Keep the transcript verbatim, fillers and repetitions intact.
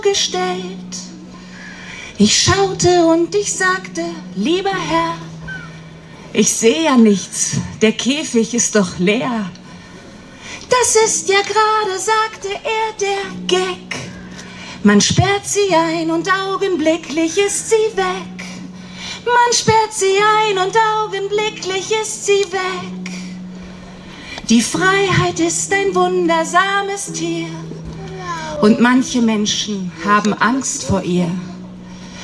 gestellt. Ich schaute und ich sagte, lieber Herr, ich sehe ja nichts, der Käfig ist doch leer. Das ist ja gerade, sagte er, der Gag. Man sperrt sie ein und augenblicklich ist sie weg. Man sperrt sie ein und augenblicklich ist sie weg. Die Freiheit ist ein wundersames Tier und manche Menschen haben Angst vor ihr.